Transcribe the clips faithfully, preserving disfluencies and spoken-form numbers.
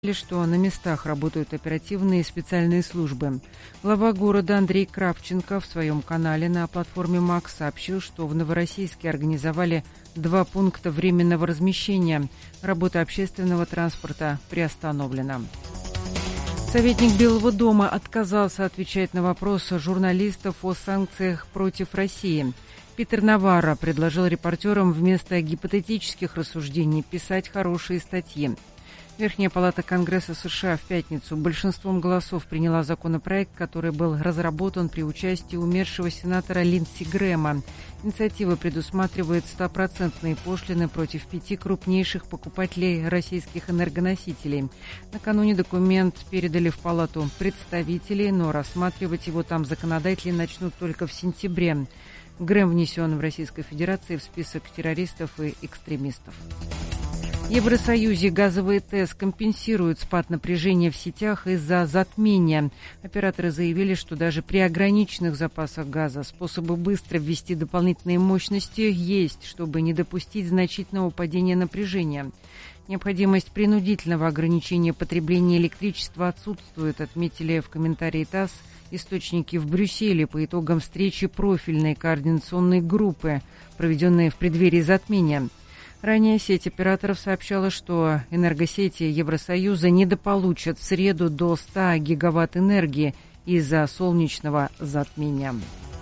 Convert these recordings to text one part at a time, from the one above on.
что на местах работают оперативные и специальные службы. Глава города Андрей Кравченко в своем канале на платформе МАКС сообщил, что в Новороссийске организовали два пункта временного размещения. Работа общественного транспорта приостановлена. Советник Белого дома отказался отвечать на вопросы журналистов о санкциях против России. Питер Наварро предложил репортерам вместо гипотетических рассуждений писать хорошие статьи. Верхняя палата Конгресса США в пятницу большинством голосов приняла законопроект, который был разработан при участии умершего сенатора Линдси Грэма. Инициатива предусматривает стопроцентные пошлины против пяти крупнейших покупателей российских энергоносителей. Накануне документ передали в палату представителей, но рассматривать его там законодатели начнут только в сентябре. Грэм внесен в Российской Федерации в список террористов и экстремистов. В Евросоюзе газовые ТЭС компенсируют спад напряжения в сетях из-за затмения. Операторы заявили, что даже при ограниченных запасах газа способы быстро ввести дополнительные мощности есть, чтобы не допустить значительного падения напряжения. Необходимость принудительного ограничения потребления электричества отсутствует, отметили в комментарии ТАСС источники в Брюсселе по итогам встречи профильной координационной группы, проведенной в преддверии затмения. Ранее сеть операторов сообщала, что энергосети Евросоюза недополучат в среду до ста гигаватт энергии из-за солнечного затмения.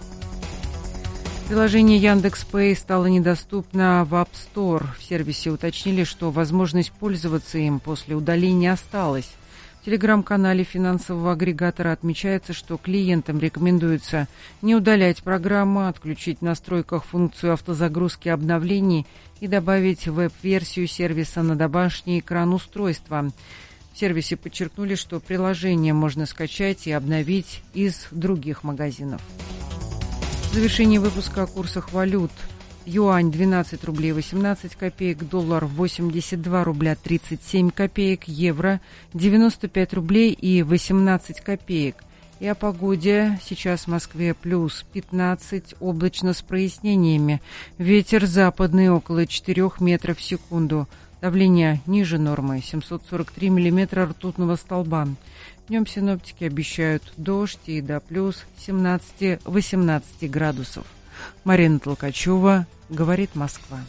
Приложение Яндекс.Пэй стало недоступно в App Store. В сервисе уточнили, что возможность пользоваться им после удаления осталась. В телеграм-канале финансового агрегатора отмечается, что клиентам рекомендуется не удалять программу, отключить в настройках функцию автозагрузки обновлений и добавить веб-версию сервиса на домашний экран устройства. В сервисе подчеркнули, что приложение можно скачать и обновить из других магазинов. В завершении выпуска о курсах валют. Юань двенадцать рублей восемнадцать копеек, доллар восемьдесят два рубля тридцать семь копеек, евро девяносто пять рублей и восемнадцать копеек. И о погоде. Сейчас в Москве плюс пятнадцать, облачно с прояснениями. Ветер западный около четырёх метров в секунду. Давление ниже нормы, семьсот сорок три миллиметра ртутного столба. Днем синоптики обещают дождь и до плюс семнадцать-восемнадцать градусов. Марина Толкачева, говорит Москва.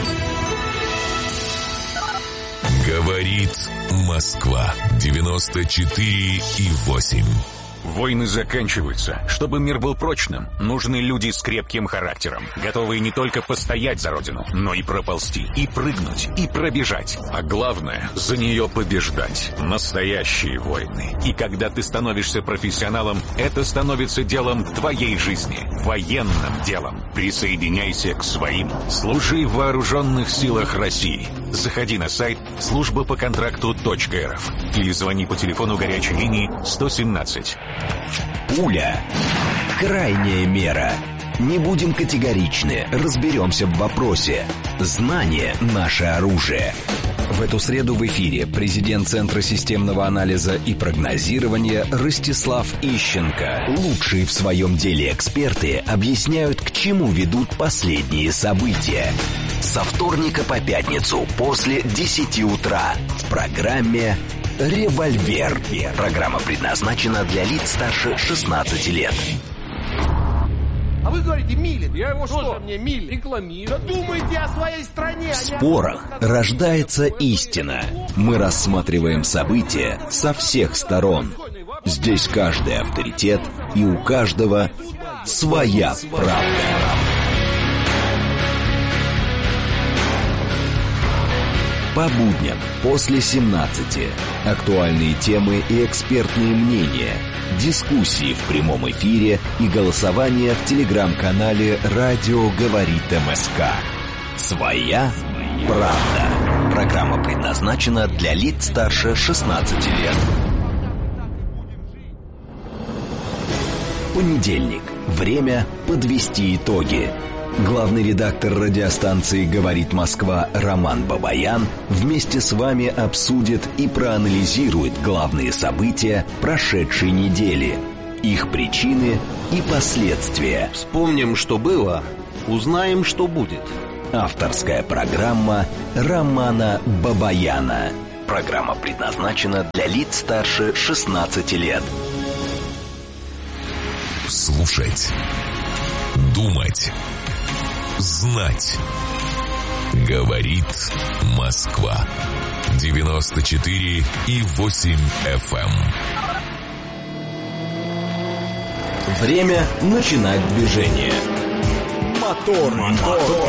Говорит Москва. девяносто четыре и восемь. Войны заканчиваются. Чтобы мир был прочным, нужны люди с крепким характером, готовые не только постоять за родину, но и проползти, и прыгнуть, и пробежать. А главное, за нее побеждать. Настоящие войны. И когда ты становишься профессионалом, это становится делом твоей жизни. Военным делом. Присоединяйся к своим. Служи в вооруженных силах России. Заходи на сайт служба по контракту точка эр эф или звони по телефону горячей линии сто семнадцать. Пуля. Крайняя мера. Не будем категоричны, разберемся в вопросе. Знание – наше оружие. В эту среду в эфире президент Центра системного анализа и прогнозирования Ростислав Ищенко. Лучшие в своем деле эксперты объясняют, к чему ведут последние события. Со вторника по пятницу после десяти утра в программе «Револьвер». Программа предназначена для лиц старше шестнадцати лет. А вы говорите, Милин. Я его что? Что мне Милин? Рекламирую. Да думайте о своей стране. В спорах рождается истина. Мы рассматриваем события со всех сторон. Здесь каждый авторитет, и у каждого своя правда. По будням после семнадцати. Актуальные темы и экспертные мнения. Дискуссии в прямом эфире и голосование в телеграм-канале «Радио говорит МСК». Своя правда. Программа предназначена для лиц старше шестнадцати лет. Понедельник. Время подвести итоги. Главный редактор радиостанции «Говорит Москва» Роман Бабаян вместе с вами обсудит и проанализирует главные события прошедшей недели, их причины и последствия. Вспомним, что было, узнаем, что будет. Авторская программа Романа Бабаяна. Программа предназначена для лиц старше шестнадцати лет. Слушать, думать, знать. Говорит Москва. девяносто четыре и восемь эф эм. Время начинать движение. Мотор, мотор.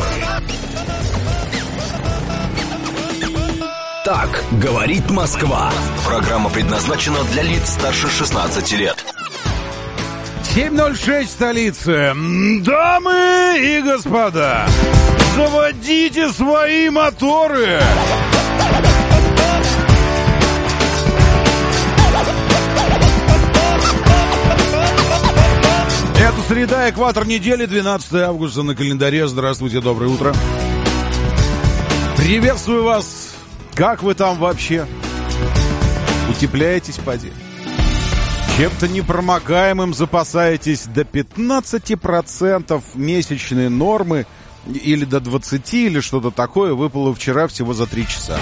Так говорит Москва. Программа предназначена для лиц старше шестнадцати лет. семь ноль шесть столицы. Дамы и господа, заводите свои моторы. Это среда, экватор недели, двенадцатое августа на календаре. Здравствуйте, доброе утро. Приветствую вас. Как вы там вообще? Утепляетесь, поди? Чем-то непромокаемым запасаетесь? До пятнадцати процентов месячной нормы или до двадцати, или что-то такое выпало вчера всего за три часа.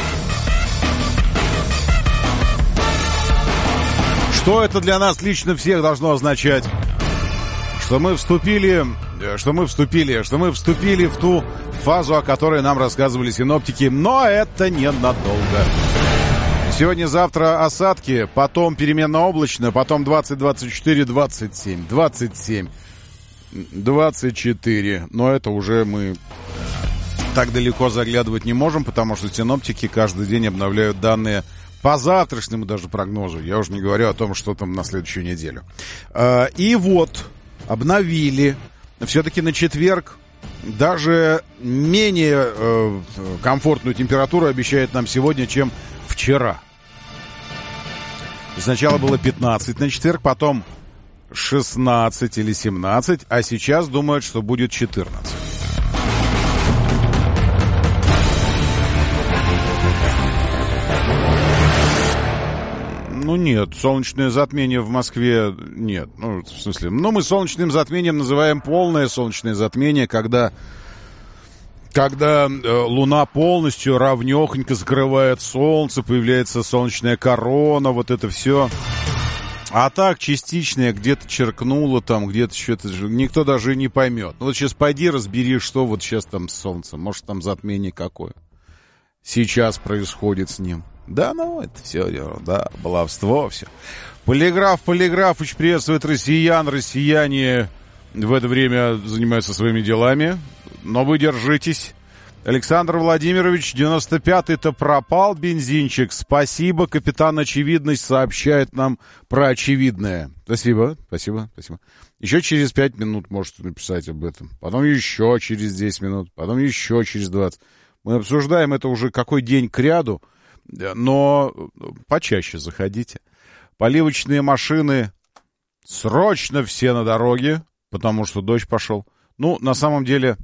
Что это для нас лично всех должно означать? Что мы вступили, что мы вступили, что мы вступили в ту фазу, о которой нам рассказывали синоптики, но это ненадолго. Сегодня-завтра осадки, потом переменно-облачно, потом двадцать, двадцать четыре, двадцать семь, двадцать семь, двадцать четыре. Но это уже мы так далеко заглядывать не можем, потому что синоптики каждый день обновляют данные по завтрашнему даже прогнозу. Я уже не говорю о том, что там на следующую неделю. И вот, обновили. Все-таки на четверг даже менее э, комфортную температуру обещает нам сегодня, чем вчера. Сначала было пятнадцать на четверг, потом шестнадцать или семнадцать, а сейчас думают, что будет четырнадцать. Ну нет, солнечное затмение в Москве нет. Ну, в смысле, ну мы солнечным затмением называем полное солнечное затмение, когда, когда э, Луна полностью равнёхонько закрывает солнце, появляется солнечная корона, вот это все. А так, частичное, где-то черкнуло там, где-то что-то, никто даже не поймет. Ну вот сейчас пойди разбери, что вот сейчас там с солнцем, может там затмение какое сейчас происходит с ним. Да, ну, это все ерунда, баловство, все. Полиграф Полиграфыч приветствует россиян. Россияне в это время занимаются своими делами, но вы держитесь. Александр Владимирович, девяносто пятый-то пропал бензинчик. Спасибо, капитан Очевидность сообщает нам про очевидное. Спасибо, спасибо, спасибо. Еще через пять минут можете написать об этом. Потом еще через десять минут, потом еще через двадцать. Мы обсуждаем это уже какой день кряду. Но почаще заходите. Поливочные машины срочно все на дороге, потому что дождь пошел. Ну, на самом деле,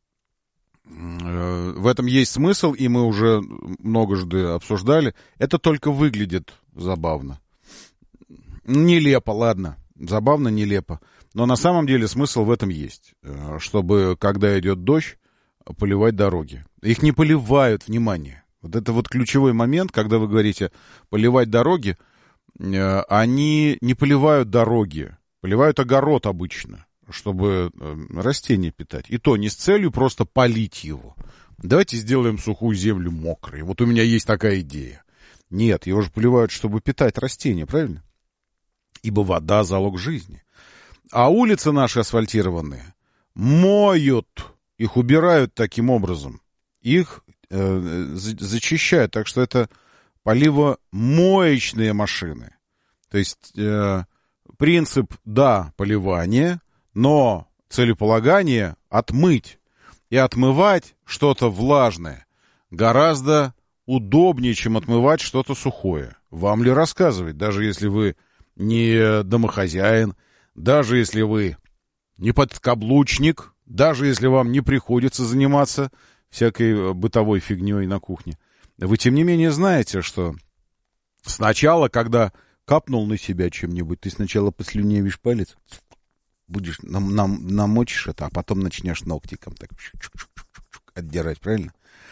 в этом есть смысл, и мы уже многожды обсуждали. Это только выглядит забавно. Нелепо, ладно. Забавно, нелепо. Но на самом деле смысл в этом есть. Чтобы, когда идет дождь, поливать дороги. Их не поливают, внимание. Вот это вот ключевой момент, когда вы говорите поливать дороги, э, они не поливают дороги, поливают огород обычно, чтобы э, растения питать. И то не с целью просто полить его. Давайте сделаем сухую землю мокрой. Вот у меня есть такая идея. Нет, его же поливают, чтобы питать растения, правильно? Ибо вода — залог жизни. А улицы наши асфальтированные моют, их убирают таким образом. Их зачищают, так что это поливомоечные машины. То есть э, принцип, да, поливания, но целеполагание отмыть. И отмывать что-то влажное гораздо удобнее, чем отмывать что-то сухое. Вам ли рассказывать, даже если вы не домохозяин, даже если вы не подкаблучник, даже если вам не приходится заниматься всякой бытовой фигней на кухне. Вы, тем не менее, знаете, что сначала, когда капнул на себя чем-нибудь, ты сначала послюнявишь палец, будешь нам, нам, намочишь это, а потом начнешь ногтиком так отдирать, правильно?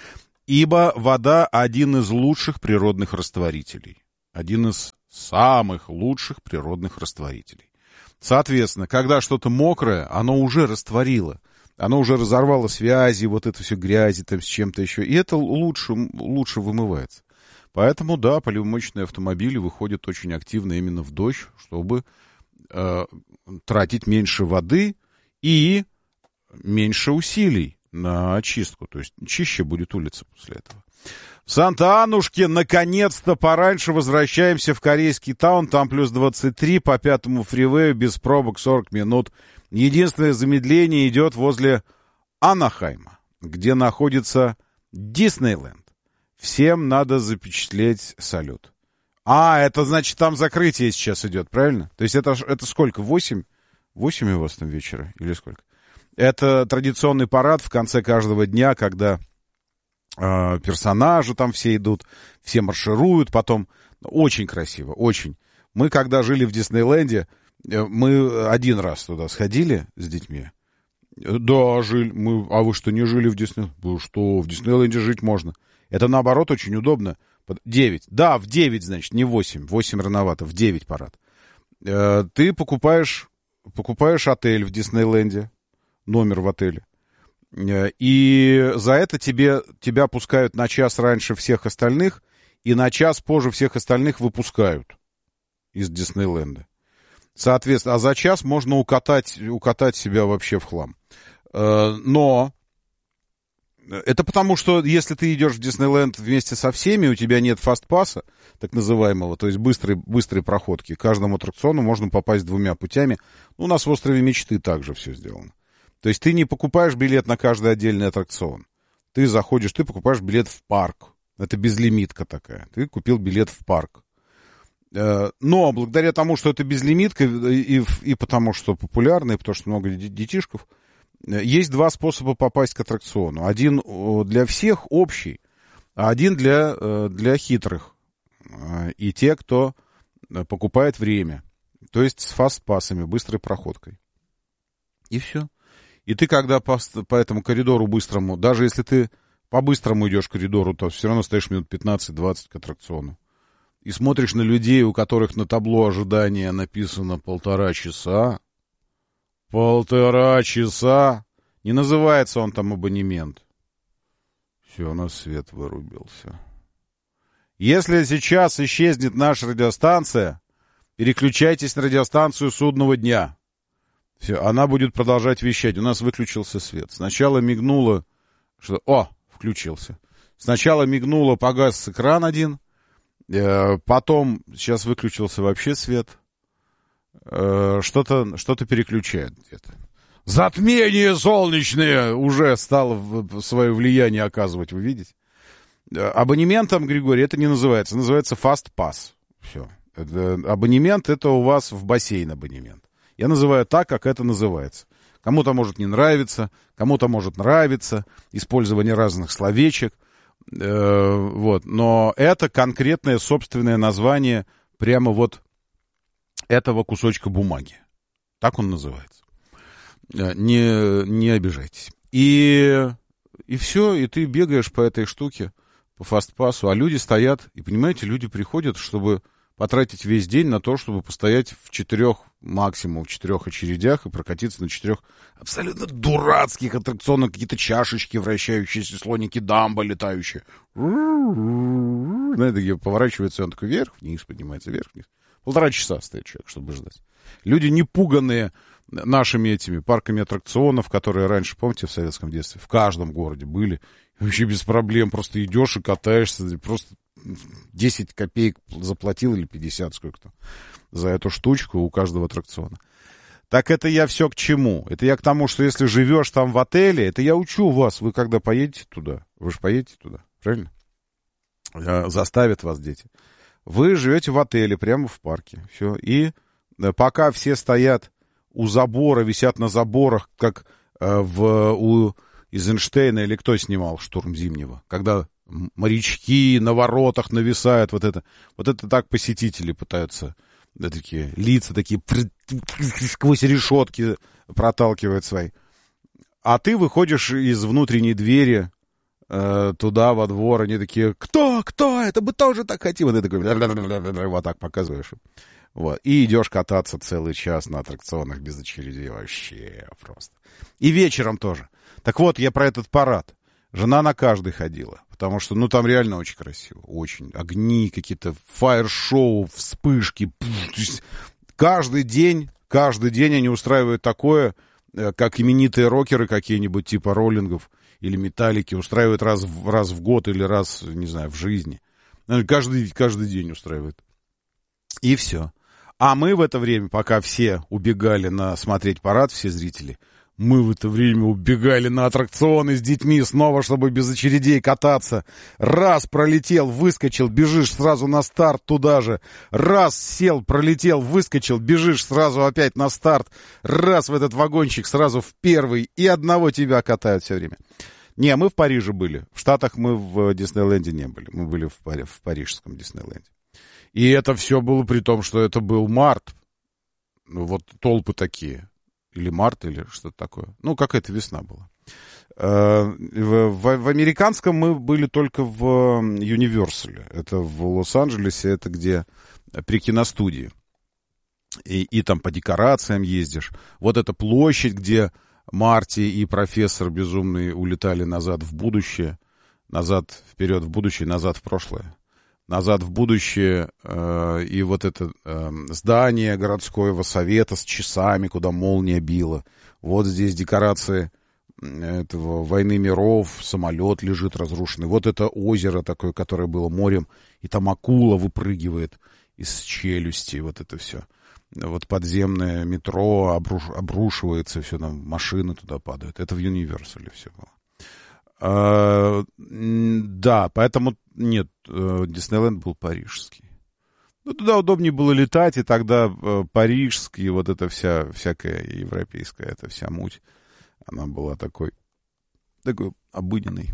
Ибо вода один из лучших природных растворителей. Один из самых лучших природных растворителей. Соответственно, когда что-то мокрое, оно уже растворило. Оно уже разорвало связи, вот это все грязи там с чем-то еще. И это лучше, лучше вымывается. Поэтому, да, полимоечные автомобили выходят очень активно именно в дождь, чтобы э, тратить меньше воды и меньше усилий на очистку. То есть чище будет улица после этого. В Санта-Анушке наконец-то пораньше возвращаемся в корейский таун. Там плюс двадцать три по пятому фривею, без пробок сорок минут. Единственное замедление идет возле Анахайма, где находится Диснейленд. Всем надо запечатлеть салют. А, это значит, там закрытие сейчас идет, правильно? То есть это, это сколько? Восемь? Восемь у вас там вечера? Или сколько? Это традиционный парад в конце каждого дня, когда э, персонажи там все идут, все маршируют, потом... Очень красиво, очень. Мы, когда жили в Диснейленде, мы один раз туда сходили с детьми. Да, жили. Мы... А вы что, не жили в Диснейленде? Вы что, в Диснейленде жить можно? Это, наоборот, очень удобно. Девять. Да, в девять, значит, не восемь. Восемь рановато, в девять парад. Ты покупаешь, покупаешь отель в Диснейленде, номер в отеле. И за это тебе, тебя пускают на час раньше всех остальных, и на час позже всех остальных выпускают из Диснейленда. Соответственно, а за час можно укатать, укатать себя вообще в хлам. Но... Это потому, что если ты идешь в Диснейленд вместе со всеми, у тебя нет фастпасса, так называемого, то есть быстрой, быстрой проходки. К каждому аттракциону можно попасть двумя путями. У нас в «Острове мечты» также все сделано. То есть ты не покупаешь билет на каждый отдельный аттракцион. Ты заходишь, ты покупаешь билет в парк. Это безлимитка такая. Ты купил билет в парк. Но благодаря тому, что это безлимитка, и, и потому что популярно, и потому что много детишков, есть два способа попасть к аттракциону. Один для всех общий, а один для, для хитрых. И те, кто покупает время. То есть с фастпассами, быстрой проходкой. И все. И ты, когда по, по этому коридору быстрому, даже если ты по-быстрому идешь к коридору, то все равно стоишь минут пятнадцать-двадцать к аттракциону. И смотришь на людей, у которых на табло ожидания написано полтора часа. Полтора часа. Не называется он там абонемент. Все, у нас свет вырубился. Если сейчас исчезнет наша радиостанция, переключайтесь на радиостанцию «Судного дня». Все, она будет продолжать вещать. У нас выключился свет. Сначала мигнуло, что... О, включился. Сначала мигнуло, погас экран один. Э, потом, сейчас выключился вообще свет. Что-то, что-то переключает где-то. Затмение солнечное уже стало свое влияние оказывать, вы видите? Абонементом, Григорий, это не называется. Называется Fast Pass. Все. Это, абонемент — это у вас в бассейн абонемент. Я называю так, как это называется. Кому-то может не нравиться, кому-то может нравиться. Использование разных словечек. Э, вот. Но это конкретное собственное название прямо вот этого кусочка бумаги. Так он называется. Не, не обижайтесь. И, и все, и ты бегаешь по этой штуке, по фастпассу, а люди стоят, и, понимаете, люди приходят, чтобы потратить весь день на то, чтобы постоять в четырех, максимум в четырех очередях и прокатиться на четырех абсолютно дурацких аттракционах, какие-то чашечки вращающиеся, слоники Дамбо летающие. Знаете, где поворачивается, он такой вверх-вниз, поднимается вверх-вниз. Полтора часа стоит человек, чтобы ждать. Люди, не пуганные нашими этими парками аттракционов, которые раньше, помните, в советском детстве, в каждом городе были. Вообще без проблем. Просто идешь и катаешься. Просто десять копеек заплатил или пятьдесят, сколько-то, за эту штучку у каждого аттракциона. Так это я все к чему? Это я к тому, что если живешь там в отеле, это я учу вас. Вы когда поедете туда, вы же поедете туда, правильно? Заставят вас дети. Вы живете в отеле, прямо в парке. Все. И пока все стоят у забора, висят на заборах, как э, в, у Эйзенштейна, или кто снимал «Штурм Зимнего», когда морячки на воротах нависают, вот это, вот это так посетители пытаются, да, такие лица такие сквозь решетки проталкивают свои. А ты выходишь из внутренней двери э, туда, во двор, они такие, кто, кто, это мы тоже так хотим. И ты такой, вот так показываешь. Вот. И идешь кататься целый час на аттракционах без очередей. Вообще просто. И вечером тоже. Так вот, я про этот парад. Жена на каждый ходила. Потому что, ну, там реально очень красиво. Очень. Огни какие-то, фаер-шоу, вспышки. Каждый день, каждый день они устраивают такое, как именитые рокеры какие-нибудь, типа роллингов или металлики, устраивают раз в, раз в год или раз, не знаю, в жизни. Каждый, каждый день устраивают. И все. А мы в это время, пока все убегали на смотреть парад, все зрители, мы в это время убегали на аттракционы с детьми снова, чтобы без очередей кататься. Раз пролетел, выскочил, бежишь сразу на старт туда же. Раз сел, пролетел, выскочил, бежишь сразу опять на старт. Раз в этот вагончик сразу в первый. И одного тебя катают все время. Не, мы в Париже были. В Штатах мы в Диснейленде не были. Мы были в, Пари- в парижском Диснейленде. И это все было при том, что это был март. Ну, вот толпы такие. Или март, или что-то такое. Ну, какая-то весна была. В, в, в американском мы были только в Юниверсале. Это в Лос-Анджелесе, это где при киностудии. И, и там по декорациям ездишь. Вот эта площадь, где Марти и профессор безумный улетали назад в будущее. Назад, вперед в будущее, назад в прошлое. Назад в будущее, э, и вот это э, здание городского совета с часами, куда молния била. Вот здесь декорации этого «Войны миров», самолет лежит разрушенный. Вот это озеро такое, которое было морем, и там акула выпрыгивает из челюсти, вот это все. Вот подземное метро обруш, обрушивается, все, там машины туда падают. Это в Юниверсале все было. Uh, да, поэтому нет, uh, Диснейленд был парижский. Ну, туда удобнее было летать, и тогда uh, парижский, вот эта вся, всякая европейская, эта вся муть, она была такой, такой обыденной.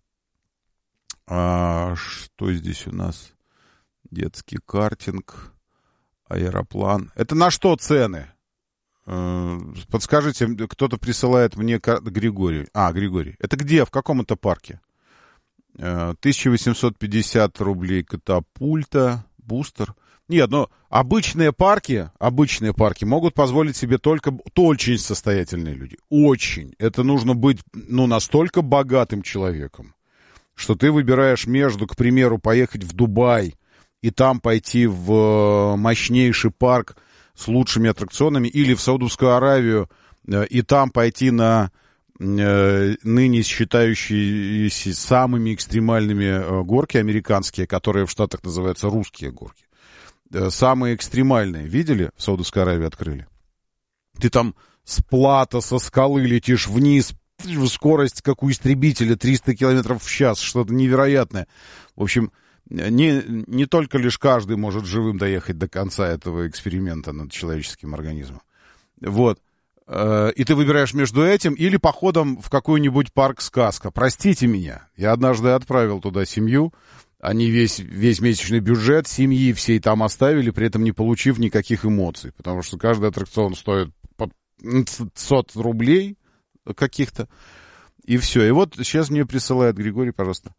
А, что здесь у нас? Детский картинг, аэроплан. Это на что цены? Подскажите, кто-то присылает мне Григорий. А, Григорий. Это где? В каком это парке? тысяча восемьсот пятьдесят рублей катапульта, бустер. Нет, но обычные парки, обычные парки могут позволить себе только, то очень состоятельные люди. Очень. Это нужно быть, ну, настолько богатым человеком, что ты выбираешь между, к примеру, поехать в Дубай и там пойти в мощнейший парк с лучшими аттракционами, или в Саудовскую Аравию, и там пойти на э, ныне считающиеся самыми экстремальными горки американские, которые в Штатах называются русские горки. Э, самые экстремальные. Видели? В Саудовской Аравии открыли. Ты там с плато, со скалы летишь вниз, скорость, как у истребителя, триста километров в час, что-то невероятное. В общем, Не, не только лишь каждый может живым доехать до конца этого эксперимента над человеческим организмом. Вот. И ты выбираешь между этим или походом в какой-нибудь парк-сказка. Простите меня, я однажды отправил туда семью, они весь, весь месячный бюджет семьи всей там оставили, при этом не получив никаких эмоций, потому что каждый аттракцион стоит под пятьсот рублей каких-то, и все. И вот сейчас мне присылает Григорий, пожалуйста,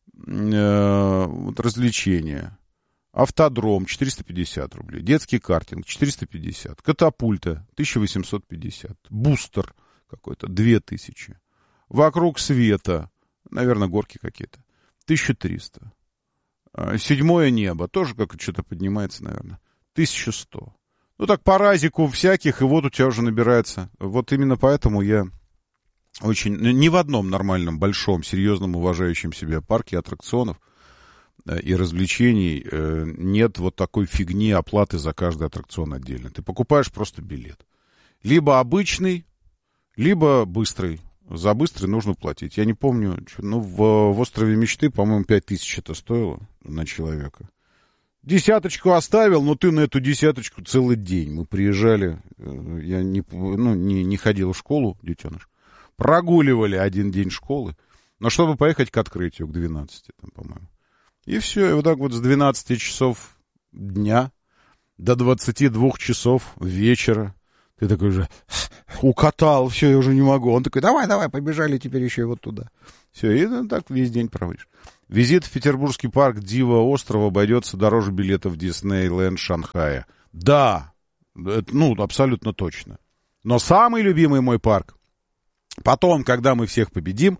вот развлечения. Автодром четыреста пятьдесят рублей. Детский картинг четыреста пятьдесят. Катапульта тысяча восемьсот пятьдесят. Бустер какой-то две тысячи. Вокруг света, наверное, горки какие-то, тысяча триста. Седьмое небо тоже как что-то поднимается, наверное, тысяча сто. Ну так по разику всяких, и вот у тебя уже набирается. Вот именно поэтому я очень... Ни в одном нормальном, большом, серьезном, уважающем себя парке аттракционов и развлечений нет вот такой фигни оплаты за каждый аттракцион отдельно. Ты покупаешь просто билет. Либо обычный, либо быстрый. За быстрый нужно платить. Я не помню, ну, в, в «Острове мечты», по-моему, пять тысяч это стоило на человека. Десяточку оставил, но ты на эту десяточку целый день. Мы приезжали, я не, ну, не, не ходил в школу, детеныш. Прогуливали один день школы, но чтобы поехать к открытию, к двенадцати, там, по-моему. И все, и вот так вот с двенадцати часов дня до двадцати двух часов вечера ты такой же укатал, все, я уже не могу. Он такой, давай, давай, побежали теперь еще и вот туда. Все, и ну, так весь день проводишь. Визит в Петербургский парк Дива острова обойдется дороже билета в Диснейленд Шанхая. Да, это, ну, абсолютно точно. Но самый любимый мой парк, потом, когда мы всех победим,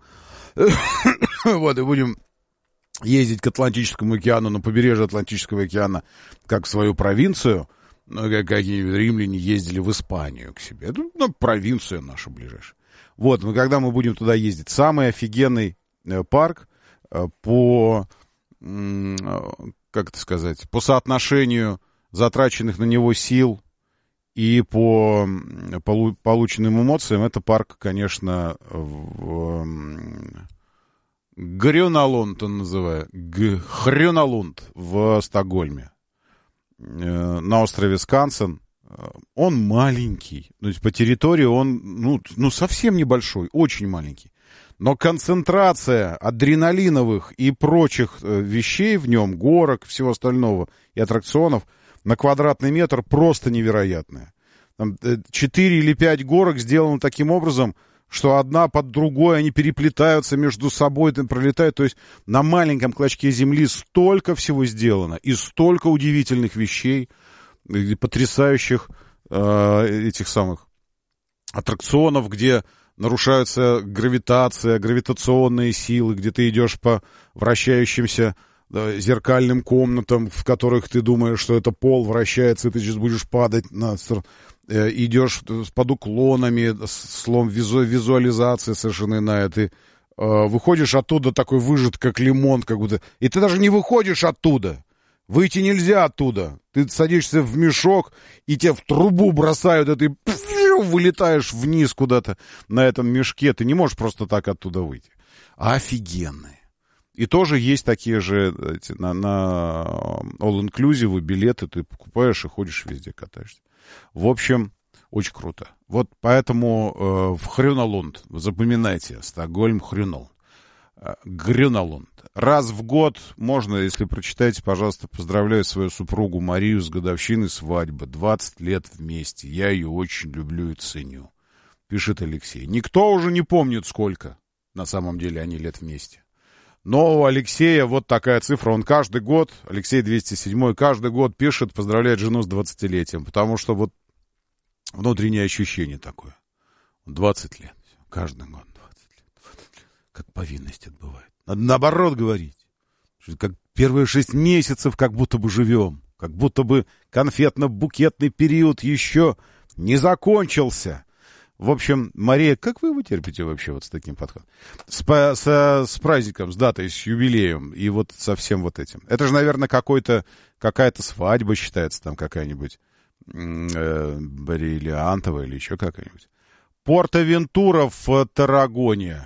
вот, и будем ездить к Атлантическому океану, на побережье Атлантического океана, как в свою провинцию, какие римляне ездили в Испанию к себе. Это ну, провинция наша ближайшая. Вот, мы, когда мы будем туда ездить, самый офигенный э, парк э, по, э, как это сказать, по соотношению затраченных на него сил и по полу- полученным эмоциям, это парк, конечно, в... Э, Грюналунд он называет. Грюналунд в Стокгольме. На острове Скансен. Он маленький. То есть по территории он ну, ну, совсем небольшой. Очень маленький. Но концентрация адреналиновых и прочих вещей в нем, горок, всего остального и аттракционов на квадратный метр просто невероятная. Там четыре или пять горок сделаны таким образом, что одна под другой, они переплетаются между собой, там пролетают. То есть на маленьком клочке земли столько всего сделано, и столько удивительных вещей, и потрясающих э, этих самых аттракционов, где нарушаются гравитация, гравитационные силы, где ты идешь по вращающимся да, зеркальным комнатам, в которых ты думаешь, что это пол вращается, и ты сейчас будешь падать на... идешь под уклонами, слом визу, визуализация совершенно иная, ты э, выходишь оттуда такой выжат, как лимон, как будто, и ты даже не выходишь оттуда, выйти нельзя оттуда, ты садишься в мешок, и тебя в трубу бросают, и ты вылетаешь вниз куда-то на этом мешке, ты не можешь просто так оттуда выйти. Офигенные. И тоже есть такие же эти, на, на all-inclusive билеты, ты покупаешь и ходишь везде, катаешься. В общем, очень круто. Вот поэтому э, в Хрюналунд, запоминайте, Стокгольм, Хрюнал, э, Грюналунд. Раз в год можно, если прочитаете, пожалуйста, поздравляю свою супругу Марию с годовщиной свадьбы. двадцать лет вместе. Я ее очень люблю и ценю. Пишет Алексей. Никто уже не помнит, сколько на самом деле они лет вместе. Но у Алексея вот такая цифра. Он каждый год, Алексей двести седьмой, каждый год пишет, поздравляет жену с двадцатилетием. Потому что вот внутреннее ощущение такое. двадцать лет. Каждый год двадцать лет. двадцать лет. Как повинность отбывает. Надо наоборот говорить. Как первые шесть месяцев как будто бы живем. Как будто бы конфетно-букетный период еще не закончился. В общем, Мария, как вы вытерпите вообще вот с таким подходом? С, с, с праздником, с датой, с юбилеем и вот со всем вот этим. Это же, наверное, какой-то, какая-то свадьба считается там какая-нибудь э, бриллиантовая или еще какая-нибудь. Порт-Авентура в Таррагоне.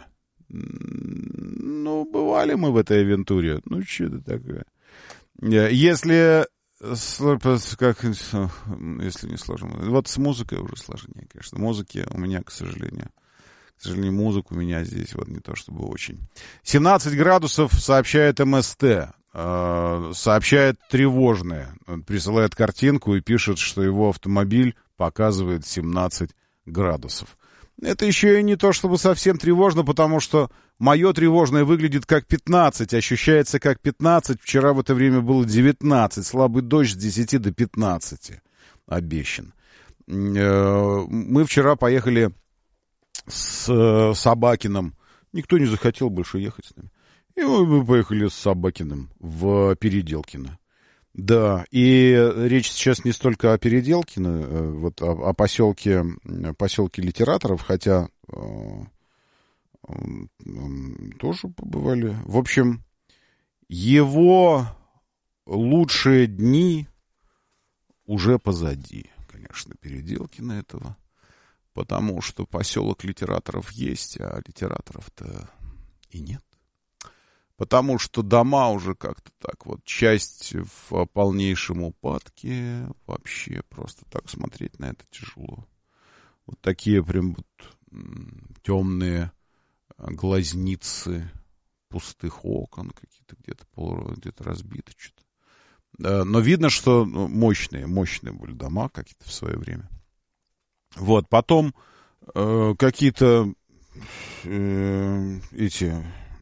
Ну, бывали мы в этой авентуре. Ну, что это такое? Если... Как, если не сложно. Вот с музыкой уже сложнее, конечно. Музыки у меня, к сожалению. К сожалению, музыка у меня здесь вот не то чтобы очень. семнадцать градусов сообщает МСТ. Э, сообщает тревожное. Он присылает картинку и пишет, что его автомобиль показывает семнадцать градусов. Это еще и не то чтобы совсем тревожно, потому что мое тревожное выглядит как пятнадцать, ощущается как пятнадцать. Вчера в это время было девятнадцать. Слабый дождь с десяти до пятнадцати обещан. Мы вчера поехали с Собакиным. Никто не захотел больше ехать с нами. И мы поехали с Собакиным в Переделкино. Да, и речь сейчас не столько о Переделкино, вот о, о поселке, поселке литераторов, хотя э, э, тоже побывали. В общем, его лучшие дни уже позади, конечно, Переделкино этого, потому что поселок литераторов есть, а литераторов-то и нет. Потому что дома уже как-то так вот, часть в полнейшем упадке, вообще просто так смотреть на это тяжело. Вот такие прям вот темные глазницы пустых окон, какие-то где-то пол, где-то разбиты что-то. Но видно, что мощные, мощные были дома какие-то в свое время. Вот, потом э, какие-то э, эти...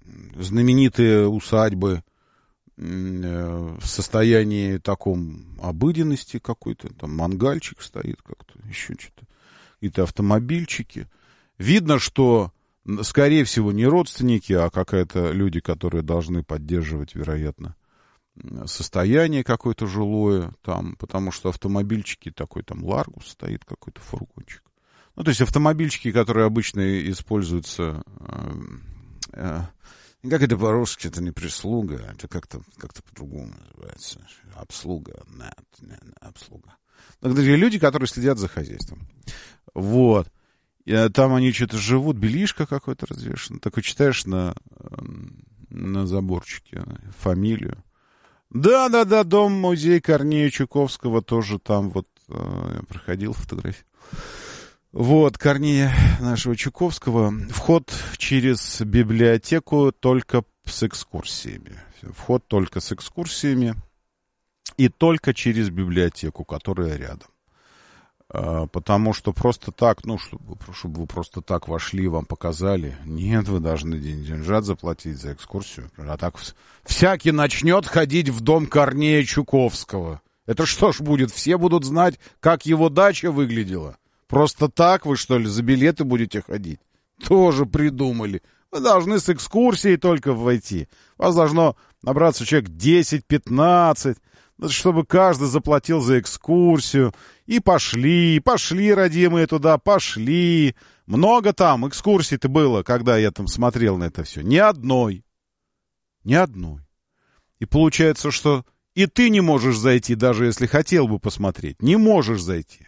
знаменитые усадьбы в состоянии таком обыденности какой-то, там мангальчик стоит как-то, еще что-то, какие-то автомобильчики. Видно, что, скорее всего, не родственники, а какие-то люди, которые должны поддерживать, вероятно, состояние какое-то жилое там, потому что автомобильчики такой, там Ларгус стоит, какой-то фургончик. Ну, то есть автомобильчики, которые обычно используются, э, э, как это по-русски, это не прислуга, это как-то, как-то по-другому называется. Обслуга, нет, нет, обслуга. Это люди, которые следят за хозяйством. Вот. И там они что-то живут, белишко какое-то развешено. Такой читаешь на, на заборчике фамилию. Да-да-да, дом-музей Корнея Чуковского тоже там вот э, я проходил фотографию. Вот, Корнея нашего Чуковского. Вход через библиотеку только с экскурсиями. Вход только с экскурсиями и только через библиотеку, которая рядом. А, потому что просто так, ну, чтобы, чтобы вы просто так вошли, вам показали. Нет, вы должны деньжат заплатить за экскурсию. А так всякий начнет ходить в дом Корнея Чуковского. Это что ж будет? Все будут знать, как его дача выглядела. Просто так вы, что ли, за билеты будете ходить? Тоже придумали. Вы должны с экскурсией только войти. У вас должно набраться человек десять-пятнадцать, чтобы каждый заплатил за экскурсию. И пошли, пошли, родимые, туда, пошли. Много там экскурсий-то было, когда я там смотрел на это все. Ни одной. Ни одной. И получается, что и ты не можешь зайти, даже если хотел бы посмотреть. Не можешь зайти.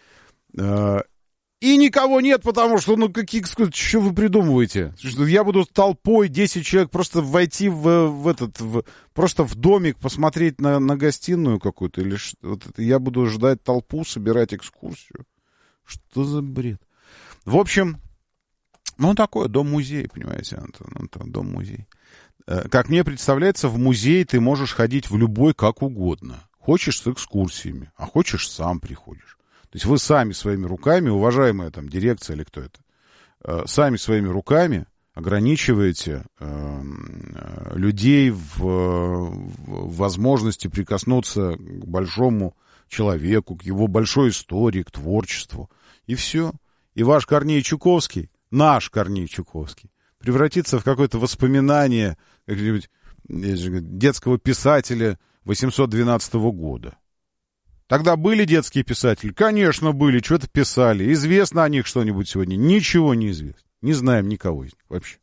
И никого нет, потому что, ну, какие, что вы придумываете? Что я буду толпой, десять человек, просто войти в, в этот, в, просто в домик, посмотреть на, на гостиную какую-то, или что, вот это, я буду ждать толпу, собирать экскурсию. Что за бред? В общем, ну, такое, дом-музей, понимаете, Антон, Антон, дом-музей. Как мне представляется, в музей ты можешь ходить в любой как угодно. Хочешь с экскурсиями, а хочешь сам приходишь. То есть вы сами своими руками, уважаемая там дирекция или кто это, э, сами своими руками ограничиваете э, людей в, в возможности прикоснуться к большому человеку, к его большой истории, к творчеству. И все. И ваш Корней Чуковский, наш Корней Чуковский, превратится в какое-то воспоминание как-нибудь детского писателя восемьсот двенадцатого года. Тогда были детские писатели? Конечно, были. Что-то писали. Известно о них что-нибудь сегодня? Ничего не известно. Не знаем никого из них вообще.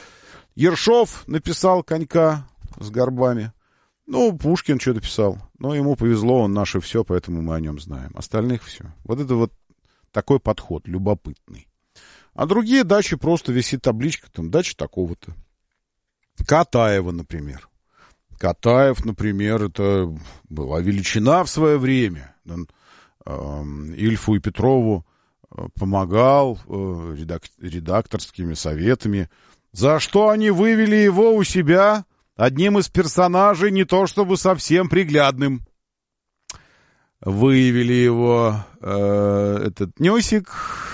Ершов написал «Конька» с горбами. Ну, Пушкин что-то писал. Но ему повезло, он наше все, поэтому мы о нем знаем. Остальных все. Вот это вот такой подход, любопытный. А другие дачи просто висит табличка, там, дача такого-то. Катаева, например. Катаев, например, это была величина в свое время. Он э, Ильфу и Петрову помогал э, редак, редакторскими советами, за что они вывели его у себя одним из персонажей, не то чтобы совсем приглядным. Выявили его э, этот Нюсик.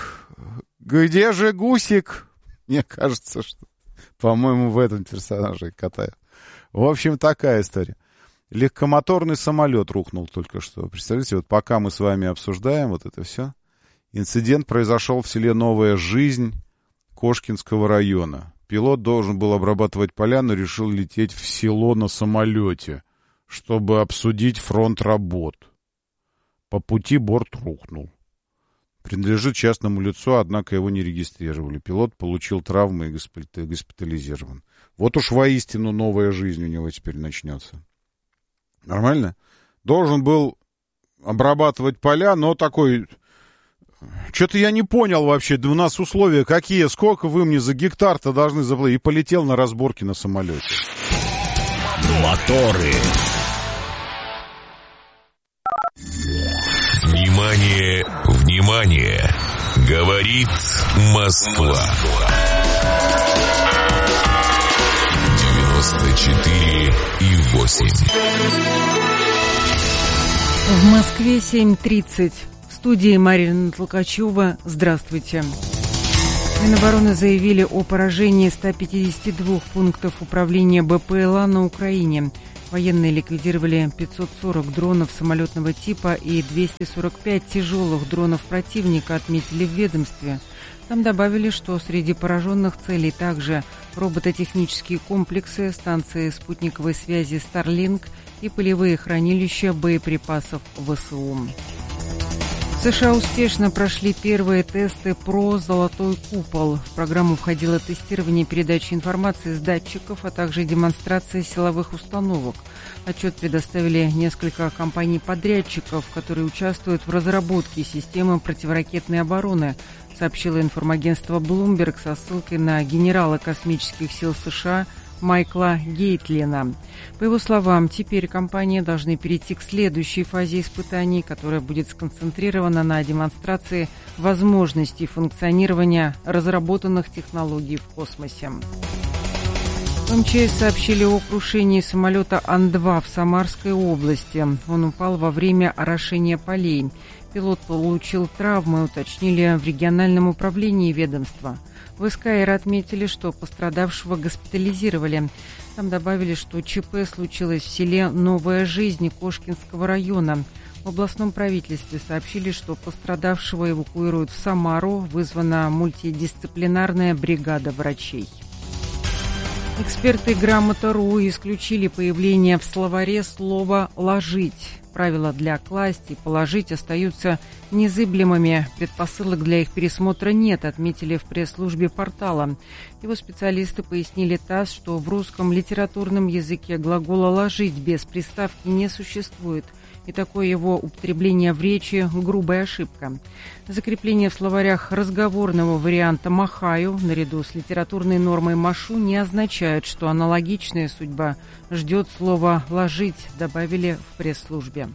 Где же Гусик? Мне кажется, что, по-моему, в этом персонаже Катаев. В общем, такая история. Легкомоторный самолет рухнул только что. Представляете, вот пока мы с вами обсуждаем вот это все, инцидент произошел в селе Новая Жизнь Кошкинского района. Пилот должен был обрабатывать поля, но решил лететь в село на самолете, чтобы обсудить фронт работ. По пути борт рухнул. Принадлежит частному лицу, однако его не регистрировали. Пилот получил травмы и госпитализирован. Вот уж воистину новая жизнь у него теперь начнется. Нормально? Должен был обрабатывать поля, но такой... Что-то я не понял вообще. Да у нас условия какие? Сколько вы мне за гектар-то должны заплатить? И полетел на разборки на самолете. Моторы. Внимание, внимание! Говорит Москва. девяносто четыре и восемь. В Москве семь тридцать. В студии Марина Толкачева. Здравствуйте. Минобороны заявили о поражении ста пятидесяти двух пунктов управления БПЛА на Украине. Военные ликвидировали пятьсот сорок дронов самолетного типа и двести сорок пять тяжелых дронов противника, отметили в ведомстве. Там добавили, что среди пораженных целей также робототехнические комплексы, станции спутниковой связи Starlink и полевые хранилища боеприпасов ВСУ. В США успешно прошли первые тесты про «Золотой купол». В программу входило тестирование передачи информации с датчиков, а также демонстрация силовых установок. Отчет предоставили несколько компаний-подрядчиков, которые участвуют в разработке системы противоракетной обороны, сообщило информагентство Bloomberg со ссылкой на генерала космических сил США Майкла Гейтлина. По его словам, теперь компании должны перейти к следующей фазе испытаний, которая будет сконцентрирована на демонстрации возможностей функционирования разработанных технологий в космосе. В МЧС сообщили о крушении самолета Ан два в Самарской области. Он упал во время орошения полей. Пилот получил травмы, уточнили в региональном управлении ведомства. В СКР отметили, что пострадавшего госпитализировали. Там добавили, что ЧП случилось в селе Новая Жизнь Кошкинского района. В областном правительстве сообщили, что пострадавшего эвакуируют в Самару. Вызвана мультидисциплинарная бригада врачей. Эксперты Грамота.ру исключили появление в словаре слова «ложить». Правила для «класть» и «положить» остаются незыблемыми. Предпосылок для их пересмотра нет, отметили в пресс-службе портала. Его специалисты пояснили ТАСС, что в русском литературном языке глагола «ложить» без приставки не существует. И такое его употребление в речи – грубая ошибка. Закрепление в словарях разговорного варианта «махаю» наряду с литературной нормой «машу» не означает, что аналогичная судьба ждет слова «ложить», добавили в пресс-службе.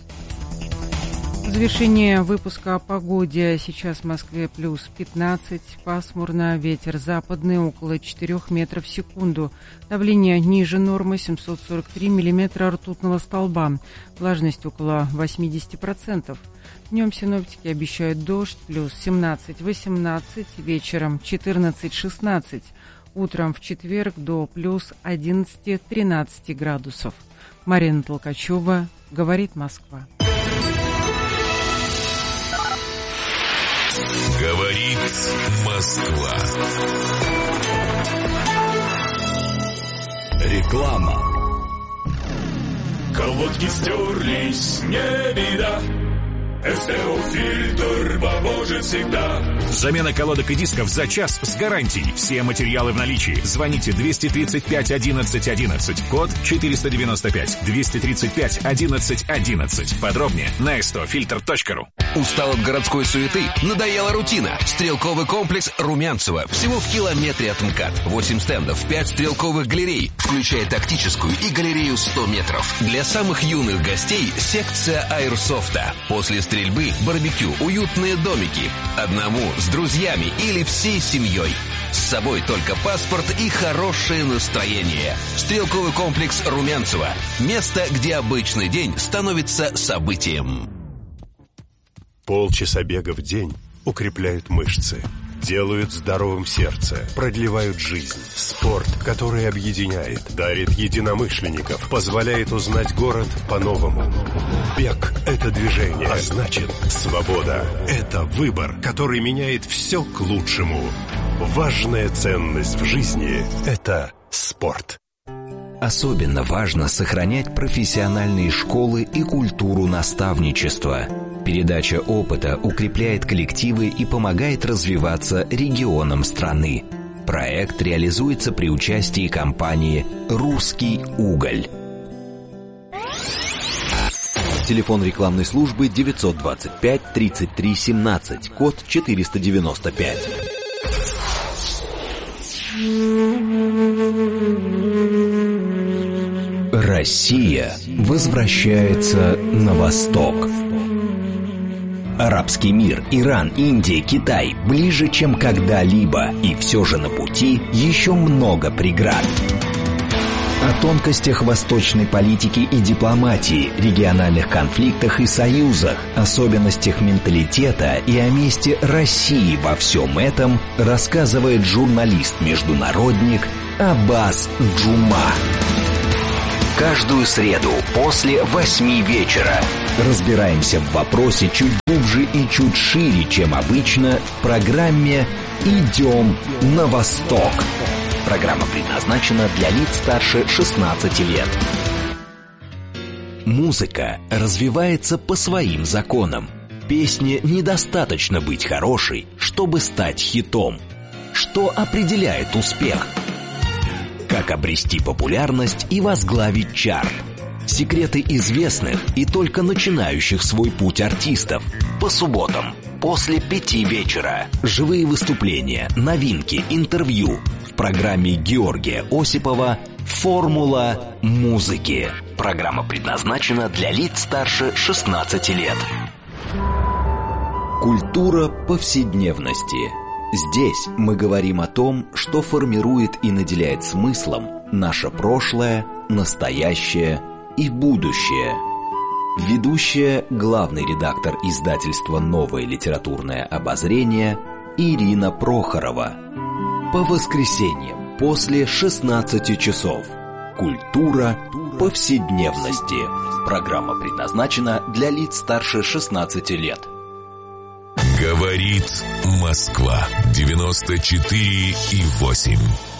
В завершение выпуска о погоде. Сейчас в Москве плюс пятнадцать, пасмурно, ветер западный около четырёх метров в секунду. Давление ниже нормы семьсот сорок три миллиметра ртутного столба. Влажность около восемьдесят процентов. Днем синоптики обещают дождь, плюс семнадцать-восемнадцать, вечером четырнадцать-шестнадцать. Утром в четверг до плюс одиннадцать-тринадцать градусов. Марина Толкачева, говорит Москва. Говорит Москва. Реклама. Колодки стерлись, не беда. СТО-фильтр поможет всегда. Замена колодок и дисков за час с гарантией. Все материалы в наличии. Звоните двести тридцать пять одиннадцать одиннадцать. Код четыреста девяносто пять. двести тридцать пять одиннадцать одиннадцать. Подробнее на эс тэ о фильтр точка ру. Устал от городской суеты? Надоела рутина? Стрелковый комплекс Румянцево. Всего в километре от МКАД. восемь стендов, пять стрелковых галерей, включая тактическую и галерею сто метров. Для самых юных гостей секция аэрсофта. После стрельбы, барбекю, уютные домики. Одному, с друзьями или всей семьей. С собой только паспорт и хорошее настроение. Стрелковый комплекс Румянцево. Место, где обычный день становится событием. Полчаса бега в день укрепляют мышцы, делают здоровым сердце, продлевают жизнь. Спорт, который объединяет, дарит единомышленников, позволяет узнать город по-новому. Бег – это движение, а значит, свобода – это выбор, который меняет все к лучшему. Важная ценность в жизни – это спорт. Особенно важно сохранять профессиональные школы и культуру наставничества. Передача опыта укрепляет коллективы и помогает развиваться регионам страны. Проект реализуется при участии компании «Русский уголь». Телефон рекламной службы девятьсот двадцать пять тридцать три семнадцать, код четыреста девяносто пять. Россия возвращается на восток. Арабский мир, Иран, Индия, Китай ближе, чем когда-либо. И все же на пути еще много преград. О тонкостях восточной политики и дипломатии, региональных конфликтах и союзах, особенностях менталитета и о месте России во всем этом рассказывает журналист-международник Аббас Джума. Каждую среду после восьми вечера разбираемся в вопросе чуть глубже и чуть шире, чем обычно, в программе «Идем на восток». Программа предназначена для лиц старше шестнадцати лет. Музыка развивается по своим законам. Песне недостаточно быть хорошей, чтобы стать хитом. Что определяет успех? Как обрести популярность и возглавить чарт? Секреты известных и только начинающих свой путь артистов. По субботам после пяти вечера. Живые выступления, новинки, интервью. В программе Георгия Осипова «Формула музыки». Программа предназначена для лиц старше шестнадцати лет. Культура повседневности. Здесь мы говорим о том, что формирует и наделяет смыслом наше прошлое, настоящее и будущее. Ведущая, главный редактор издательства «Новое литературное обозрение» Ирина Прохорова. По воскресеньям после шестнадцати часов. Культура повседневности. Программа предназначена для лиц старше шестнадцати лет. Говорит Москва. девяносто четыре и восемь.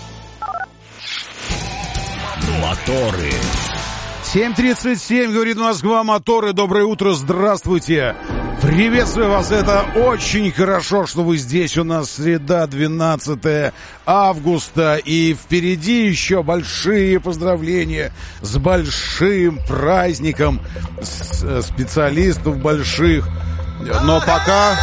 Моторы. семь тридцать семь, говорит Москва, моторы. Доброе утро, здравствуйте. Приветствую вас, это очень хорошо, что вы здесь. У нас среда, двенадцатое августа, и впереди еще большие поздравления с большим праздником специалистов больших. Но пока...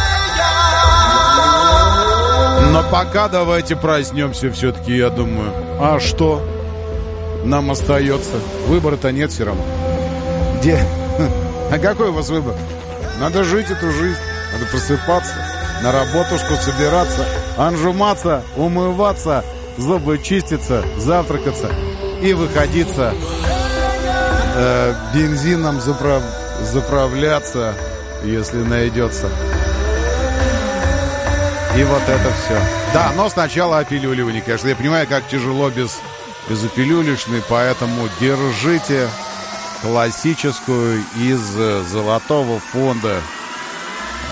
Но пока давайте проснемся все-таки, я думаю. А что нам остается? Выбора-то нет все равно. Где? А какой у вас выбор? Надо жить эту жизнь, надо просыпаться, на работушку собираться, анжуматься, умываться, зубы чиститься, завтракаться и выходиться, э, бензином заправ... заправляться, если найдется. И вот это все. Да, но сначала опилюливание, конечно. Я понимаю, как тяжело без, без опилюлечной, поэтому держите классическую из золотого фонда